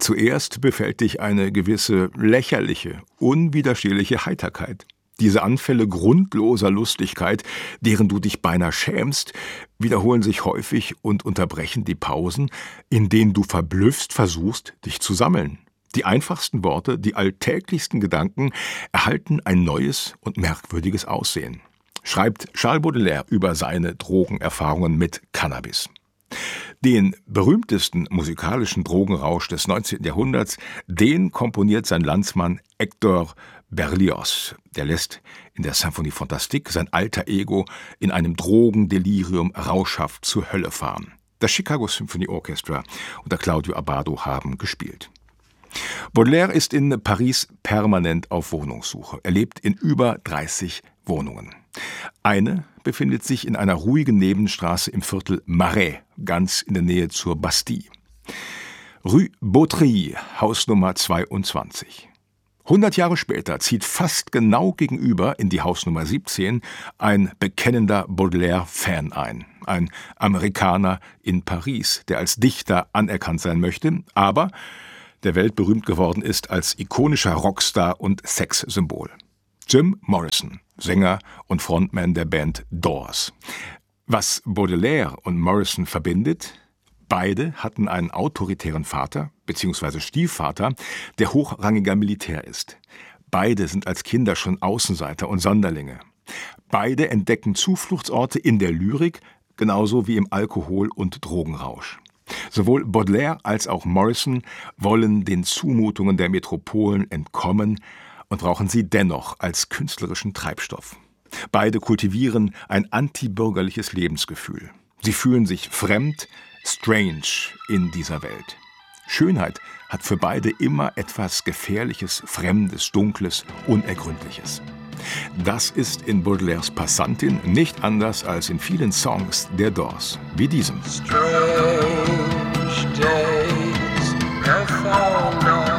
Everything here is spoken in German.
Zuerst befällt dich eine gewisse lächerliche, unwiderstehliche Heiterkeit. Diese Anfälle grundloser Lustigkeit, deren du dich beinahe schämst, wiederholen sich häufig und unterbrechen die Pausen, in denen du verblüfft versuchst, dich zu sammeln. Die einfachsten Worte, die alltäglichsten Gedanken erhalten ein neues und merkwürdiges Aussehen, schreibt Charles Baudelaire über seine Drogenerfahrungen mit Cannabis. Den berühmtesten musikalischen Drogenrausch des 19. Jahrhunderts, den komponiert sein Landsmann Hector Berlioz. Der lässt in der Symphonie Fantastique sein alter Ego in einem Drogendelirium rauschhaft zur Hölle fahren. Das Chicago Symphony Orchestra unter Claudio Abbado haben gespielt. Baudelaire ist in Paris permanent auf Wohnungssuche. Er lebt in über 30 Wohnungen. Eine befindet sich in einer ruhigen Nebenstraße im Viertel Marais, ganz in der Nähe zur Bastille. Rue Bautry, Hausnummer 22. 100 Jahre später zieht fast genau gegenüber in die Hausnummer 17 ein bekennender Baudelaire-Fan ein. Ein Amerikaner in Paris, der als Dichter anerkannt sein möchte, aber der weltberühmt geworden ist als ikonischer Rockstar und Sexsymbol. Jim Morrison, Sänger und Frontman der Band Doors. Was Baudelaire und Morrison verbindet? Beide hatten einen autoritären Vater bzw. Stiefvater, der hochrangiger Militär ist. Beide sind als Kinder schon Außenseiter und Sonderlinge. Beide entdecken Zufluchtsorte in der Lyrik, genauso wie im Alkohol- und Drogenrausch. Sowohl Baudelaire als auch Morrison wollen den Zumutungen der Metropolen entkommen und brauchen sie dennoch als künstlerischen Treibstoff. Beide kultivieren ein antibürgerliches Lebensgefühl. Sie fühlen sich fremd, strange in dieser Welt. Schönheit hat für beide immer etwas Gefährliches, Fremdes, Dunkles, Unergründliches. Das ist in Baudelaires Passantin nicht anders als in vielen Songs der Doors, wie diesem. Strange day.